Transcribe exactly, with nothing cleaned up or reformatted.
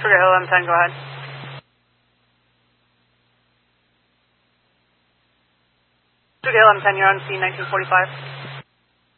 Sugar Hill M ten, go ahead. Sugar Hill M ten, you're on scene nineteen forty-five.